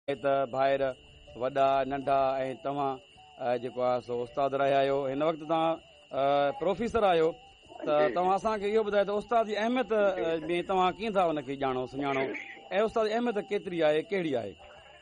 त ॿाहिरि वॾा नंढा ऐं तव्हां जेको आहे सो उस्ताद रहिया आहियो, हिन वक़्तु तव्हां प्रोफेसर आहियो, त तव्हां असांखे इहो ॿुधायो त उस्ताद जी अहमियत में तव्हां कीअं था हुनखे ॼाणो सुञाणो ऐं उस्ताद जी अहमियत केतिरी आहे, कहिड़ी आहे?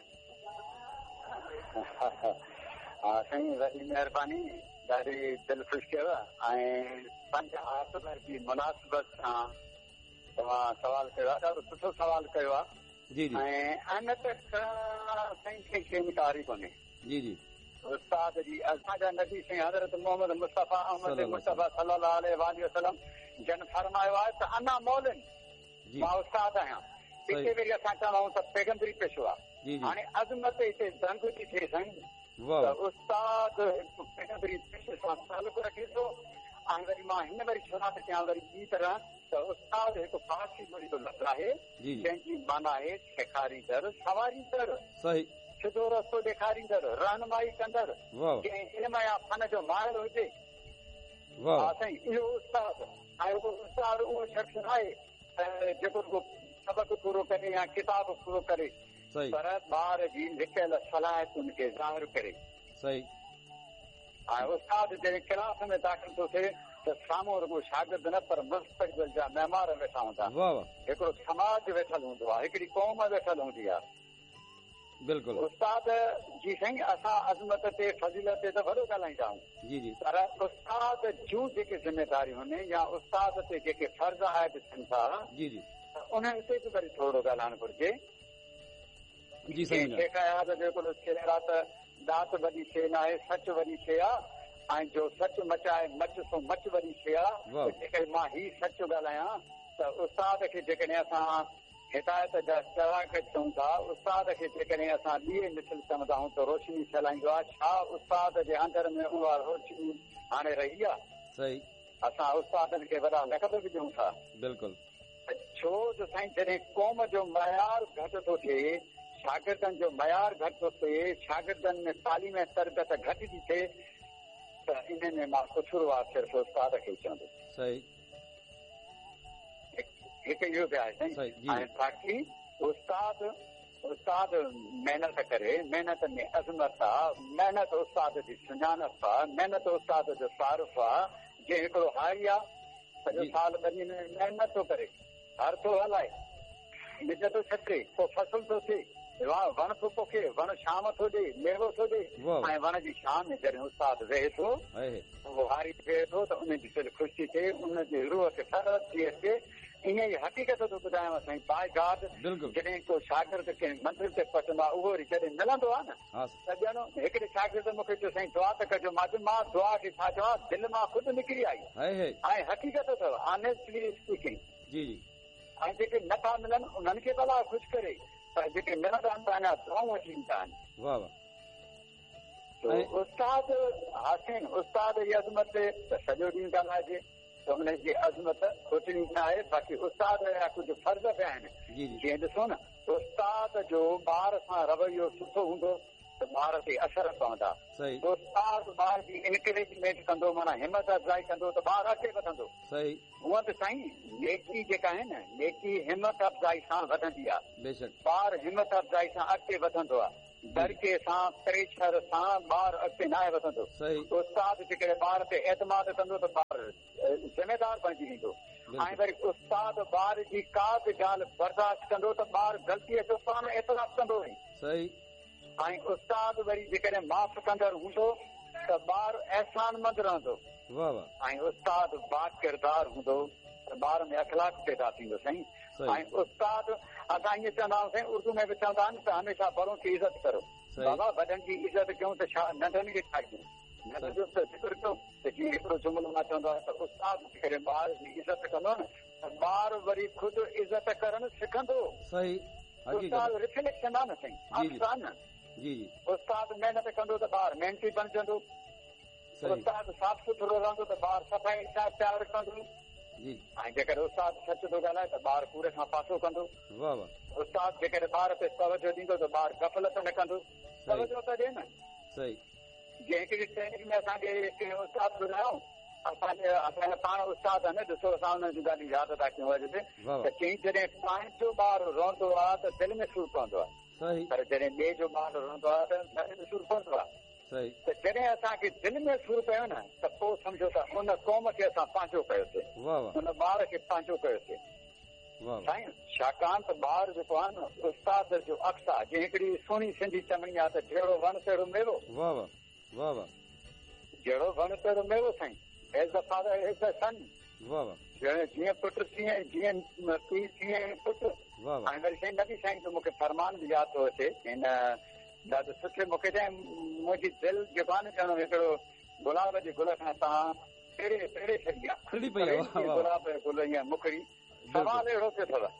हा साईं, वॾी महिरबानी, ॾाढी दिलि ख़ुशि कयव ऐं पंज आसिफ़ जी मुनासिबत सां तव्हां सवाल कयो आहे, ॾाढो सुठो सवाल कयो आहे। जी जी। ऐं अहमियत साईं कंहिंखे कारी कोन्हे। जी जी। उस्ताद जी असांजा नबी साईं हज़रत मोहम्मद मुस्तफ़ा अहमद मुस्तफ़ा सल्लल्लाहु अलैहि वसल्लम जन फरमायो आहे त अना मौलिन, मां उस्ताद आहियां। हिते वरी असां चवूं त पैगंबरी पेशो आहे। हाणे अज़मत हिते दंग थी थिए साईं, त उस्ताद पैगंबरी पेशे सां तालुक़ु रखे थो। ऐं वरी मां हिन वरी छा थी कयां वरी ॿी तरह त उस्ताद हिकु फारसी ॿोली जो लफ़्ज़ आहे जंहिंजी माना आहे सेखारींदड़, सवारींदड़, सिधो रस्तो ॾेखारींदड़, रहनुमाई कंदड़, जंहिं इल्म या फन जो माहिर हुजे। हा साईं, इहो उस्ताद। ऐं उहो उस्ताद उहो शख़्स न आहे जेको सबक़ पूरो करे या किताब पूरो करे, पर ॿार जी लिकियल सलाहियतुनि खे ज़ाहिर करे। ऐं उस्ताद जॾहिं क्लास में दाख़िल थो थिए त साम्हूं रुगो शागिर्द न पर मुस्तक़बिल जा महिमान वेठा हूंदा, हिकिड़ो समाज वेठल हूंदो आहे, हिकिड़ी क़ौम वेठल हूंदी आहे। बिल्कुलु उस्ताद जी साईं, असां अज़मत ते फज़ीलत ते त वॾो ॻाल्हाईंदा आहियूं, पर उस्ताद जूं जेके ज़िमेदारियूं आहिनि या उस्ताद ते जेके फर्ज़ आयद थियनि था उन्हनि ते बि वरी थोरो ॻाल्हाइणु घुरिजे। जेको शेर आहे त दात वॾी शइ न आहे, सच वॾी शइ आहे, ऐं जो सच मचाए मच सो मच वॾी शइ आहे। जेकॾहिं मां ही सच ॻाल्हायां त उस्ताद खे जेकॾहिं असां हिदायत जा चराग चऊं था, उस्ताद खे जेकॾहिं असां ॾीए मिसल चवंदा आहियूं त रोशनी फैलाईंदो आहे। छा उस्ताद जे अंदर में उहा रोशनी हाणे रही आहे? असां उस्तादनि खे वॾा लक़ब बि ॾियूं था। बिल्कुलु। छो जो साईं जॾहिं क़ौम जो मयार घटि थो थिए, शागिर्दनि जो मयार घटि थो थिए, शागिर्दनि में तालीम ऐं तरबियत घटि थी थिए, त इन में मां कुझु आहे सिर्फ़ु उस्ताद खे चवंदो। हिकु इहो बि आहे साईं। ऐं बाक़ी उस्ताद महिनत करे, महिनत में अज़मत आहे, महिनत उस्ताद जी सुञाणप आहे, महिनत उस्ताद जो तारुफ़ आहे। जीअं हिकिड़ो हारी आहे, सॼो साल ॿनी में महिनत थो करे, हर थो हलाए, निज थो छटे, पोइ फसल थो थिए, वण थो पोखे, वण शाम थो ॾे, मेवो थो ॾे, ऐं वण जी शाम में जॾहिं उस्ताद वेहे थो, उहो हारी वेहे थो त उनजी दिलि ख़ुशि थी थिए, उनजी रूह खे सरहद थी अचे। ईअं ई हक़ीक़त थो ॿुधायांव साईं, बाय गॉड जॾहिं को शागिर्द कंहिं मंज़िल ते पहुचंदो आहे, उहो वरी जॾहिं मिलंदो आहे न त ॼणो हिकिड़े शागिर्द मूंखे चयो साईं दुआ त कजो, मां दुआ खे छा चवां, दिलि मां ख़ुदि निकिरी आई ऐं हक़ीक़त अथव, ऑनेस्टली स्पीकिंग। ऐं जेके नथा मिलनि उन्हनि खे भला ख़ुशि करे, पर जेके मिलंदा आहिनि त अञा दुआऊं अची ईंदा आहिनि। उस्ताद हासिन, उस्ताद जी अज़मत ते त सॼो ॾींहुं ॻाल्हाइजे, त हुनजी अज़मत सोचणी न आहे। बाक़ी उस्ताद जा कुझु फर्ज़ पिया आहिनि। जीअं ॾिसो न, उस्ताद जो ॿार सां रवैयो सुठो हूंदो त ॿार ते असर पवंदा। उस्ताद ॿार जी इनकरेजमेंट कंदो, माना हिमत अफ़ज़ाई कंदो त ॿार अॻिते वधंदो। हूअं त साईं नेकी जेका आहे न, नेकी हिमत अफ़ज़ाई सां वधंदी आहे। ॿार हिमत अफ़ज़ाई सां अॻिते वधंदो आहे, दरके सां प्रेशर सां ॿार अॻिते न आहे वधंदो। उस्ताद जेकॾहिं ॿार ते एतमाद कंदो त ॿार ज़िमेदार बणिजी वेंदो। ऐं वरी उस्ताद ॿार जी का बि ॻाल्हि बर्दाश्त कंदो त ॿार ग़लतीअ जो पाण एतराफ़ कंदो। ऐं उस्ताद वरी जेकॾहिं माफ़ कंदड़ हूंदो त ॿार अहसानमंद रहंदो। ऐं उस्ताद बा किरदार हूंदो त ॿार में अखलाक पैदा थींदो साईं। ऐं उस्ताद असां ईअं चवंदा आहियूं साईं, उर्दू में बि चवंदा आहिनि त हमेशह बड़ों की इज़त करो। बाबा वॾनि जी इज़त कयूं त छा नंढनि खे छा कयूं? नंढनि जो त ज़िक्र कयो त जीअं हिकिड़ो जुमिलो मां चवंदो आहियां त उस्ताद जेकॾहिं ॿार जी इज़त कंदो न त ॿार वरी ख़ुदि इज़त करणु सिखंदो। उस्ताद रिफ्लेक्शन आहे न साईं, आसान न। उस्ताद महिनत कंदो त ॿार महिनती बणिजंदो। उस्ताद साफ़ सुथरो रहंदो त ॿार सफ़ाई सां प्यार कंदो। ऐं जेकॾहिं उस्ताद सच थो ॻाल्हाए त ॿार पूरे खां पासो कंदो। उस्ताद जेकॾहिं ॿार ते तवजो ॾींदो त ॿार गफ़लत न कंदो। तवजो त ॾे न। जीअं हिकिड़ी ट्रेनिंग में असांखे उस्ताद ॿुधायो, असांजा पाण उस्ताद आहिनि, ॾिसो असां हुननि जूं ॻाल्हियूं यादि था कयूं अॼु त चई जॾहिं पंहिंजो ॿार रहंदो आहे त दिलि में सूर पवंदो आहे। पर जॾहिं ॿिए जो ॿार रहंदो आहे त सूर पवंदो आहे। त जॾहिं असांखे दिलि में सूर पियो न त पोइ सम्झो त उन क़ौम खे असां पंहिंजो कयोसीं, उन ॿार खे पंहिंजो कयोसीं साईं। छाकाणि त ॿार जेको आहे न उस्ताद जो अक्स आहे। जीअं हिकिड़ी सुहिणी सिंधी चवणी आहे त जहिड़ो वण तहिड़ो मेवो, जहिड़ो वण तहिड़ो मेवो साईं। As the father as the सन, जीअं पुट तीअं, जीअं पीउ तीअं पुट। हाणे वरी साईं नबी साईं जो मूंखे फरमान बि यादि थो अचे हिन ॾाढो सुठे मूंखे चई मुंहिंजी दिलि जेको आहे न ॼणो हिकिड़ो गुलाब जे गुल खां तव्हां पेड़े छॾी आहे, गुलाब जो गुल ईअं मुखड़ी। सवाल अहिड़ो पियो अथव,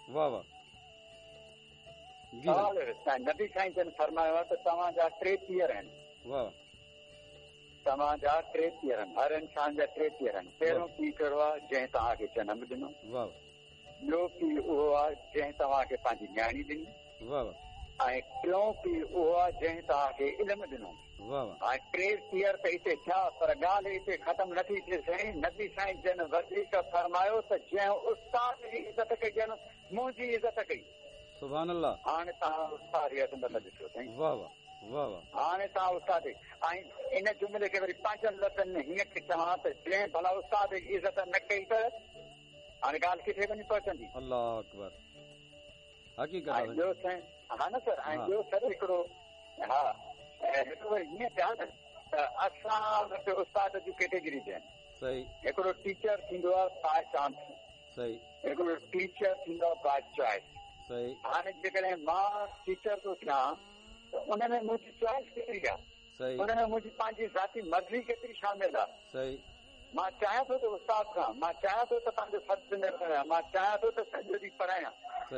सवाल नबी साईं जन फरमायो आहे त तव्हांजा 3 पीअर आहिनि, तव्हांजा 3 पीअर आहिनि, हर इंसान जा 3 पीअर आहिनि। पहिरियों पीउ कहिड़ो आहे जंहिं तव्हांखे जनम ॾिनो, ॿियो पीउ उहो आहे जंहिं तव्हांखे पंहिंजी न्याणी ॾिनी, ऐं टियों पीउ उहो आहे जंहिं तव्हांखे इल्मु ॾिनो। हाणे 3 पीअर त हिते थिया, पर ॻाल्हि हिते ख़तमु नथी थिए साईं। नबी साईं जन वधीक फरमायो त जंहिं उस्ताद जी इज़त कई ॼण मुंहिंजी इज़त कई। सुभान अल्लाह। हाणे तव्हां उस्ताद जी अज़मत ॾिसो साईं, हाणे तव्हां उस्ताद। ऐं इन जुमिले खे वरी 5 लफ़्ज़नि में हीअं थी चवां त जंहिं भला उस्ताद जी इज़त न कई त हाणे ॻाल्हि किथे वञी पहुचंदी। अल्लाह अकबर। हक़ीक़त। ॿियो साईं, हा न सर, ऐं ॿियो सर हिकिड़ो, हा हिकिड़ो हीअं थिया न त असां वटि उस्ताद जूं कैटेगरीज आहिनि। हिकिड़ो टीचर थींदो आहे बाय चांस, हिकिड़ो टीचर थींदो आहे बाय चॉइस। हाणे जेकॾहिं मां टीचर थो थियां त उनमें मुंहिंजी चॉइस केतिरी आहे, उनमें मुंहिंजी पंहिंजी ज़ाती मर्ज़ी केतिरी शामिल आहे। मां चाहियां थो त उस्ताद खां, मां चाहियां थो त पंहिंजो फर्ज़ निभायां, मां चाहियां थो त सॼो ॾींहुं पढ़ायां।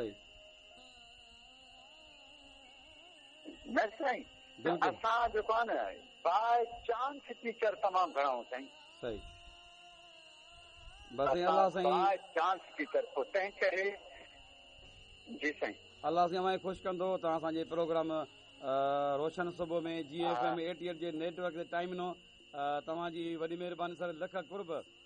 न साईं, असां जेको आहे न बाय चांस टीचर तमामु घणा साईं, बाय चांस टीचर। पोइ तंहिं करे जी साईं, अल्लाह साईं ख़ुशि कंदो तव्हां असांजे प्रोग्राम रोशन सुबुह में GFM 88 जे नेटवर्क ते टाइम ॾिनो। तव्हांजी वॾी महिरबानी सर, लख कुर्ब।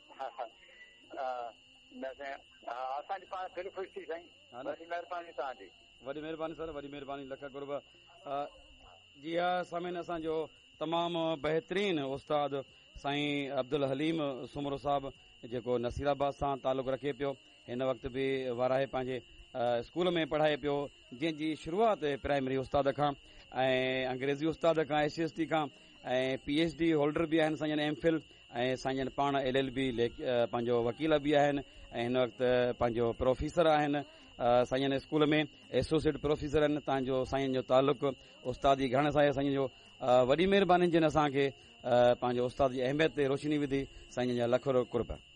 असांजी पाण दिलि ख़ुशि थी साईं, वॾी महिरबानी तव्हांजी, वॾी महिरबानी सर, वॾी महिरबानी, लख कुर्ब। जी हा सामिन, असांजो तमामु बहितरीन उस्ताद साईं अब्दुल हलीम सुमरो साहिबु जेको नसीराबाद सां तालुक़ु रखे पियो, हिन वक़्तु बि वाराहे पंहिंजे स्कूल में पढ़ाए पियो, जंहिंजी शुरूआति प्राइमरी उस्ताद खां ऐं अंग्रेज़ी उस्ताद खां, SCST खां, ऐं PhD होल्डर बि आहिनि साईं MPhil, ऐं साईं पाण LLB पंहिंजो वकील बि आहिनि, ऐं हिन वक़्तु पंहिंजो प्रोफेसर आहिनि साईं स्कूल में, एसोसिएट प्रोफेसर आहिनि। तव्हांजो साईं जो तालुक़ु उस्तादी घणे साईं साईं जो वॾी महिरबानी जिन असांखे पंहिंजो उस्ताद जी अहमियत ते रोशनी विधी, साईं जा लख कुर्ब।